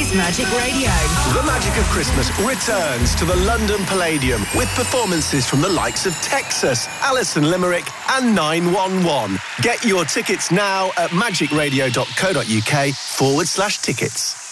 It's Magic Radio. The magic of Christmas returns to the London Palladium with performances from the likes of Texas, Alison Limerick and 911. Get your tickets now at magicradio.co.uk/tickets.